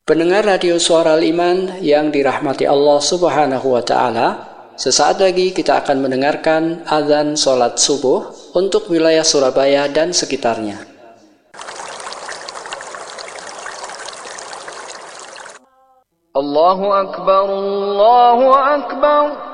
Pendengar Radio Suara Al-Iman yang dirahmati Allah Subhanahu wa Ta'ala, sesaat lagi kita akan mendengarkan azan sholat subuh untuk wilayah Surabaya dan sekitarnya. Allahu Akbar, Allahu Akbar.